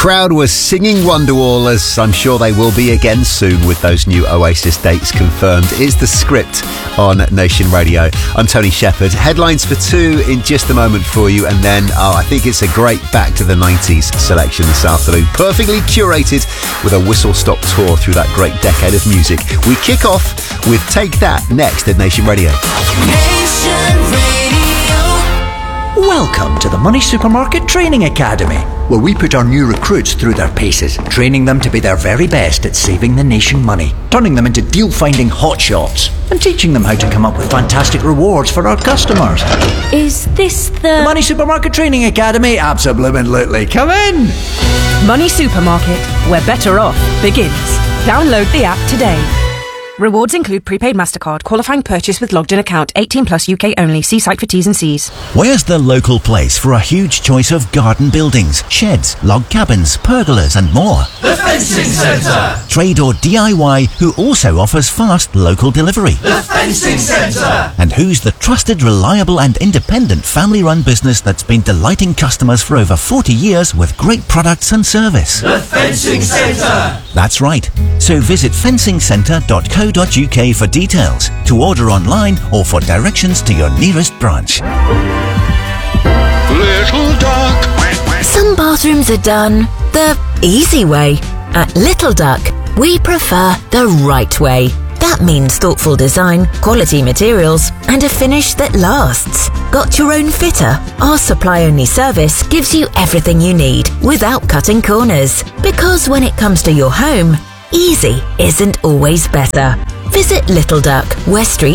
crowd was singing Wonderwall, as I'm sure they will be again soon with those new Oasis dates confirmed. Is The Script on Nation Radio. I'm Tony Shepherd. Headlines for 2 in just a moment for you, and then I think it's a great back to the 90s selection this afternoon. Perfectly curated with a whistle-stop tour through that great decade of music. We kick off with Take That next at Nation Radio. Nation Radio. Welcome to the Money Supermarket Training Academy, where we put our new recruits through their paces, training them to be their very best at saving the nation money, turning them into deal-finding hotshots, and teaching them how to come up with fantastic rewards for our customers. Is this the Money Supermarket Training Academy? Absolutely. Come in! Money Supermarket, where better off begins. Download the app today. Rewards include prepaid MasterCard, qualifying purchase with logged-in account, 18 plus UK only. See site for T's and C's. Where's the local place for a huge choice of garden buildings, sheds, log cabins, pergolas and more? The Fencing Centre. Trade or DIY, who also offers fast local delivery. The Fencing Centre. And who's the trusted, reliable and independent family-run business that's been delighting customers for over 40 years with great products and service? The Fencing Centre. That's right. So visit fencingcentre.co.uk for details, to order online or for directions to your nearest branch. Little Duck. Some bathrooms are done the easy way. At Little Duck, we prefer the right way. That means thoughtful design, quality materials, and a finish that lasts. Got your own fitter? Our supply-only service gives you everything you need without cutting corners. Because when it comes to your home, easy isn't always better. Visit Little Duck, West Street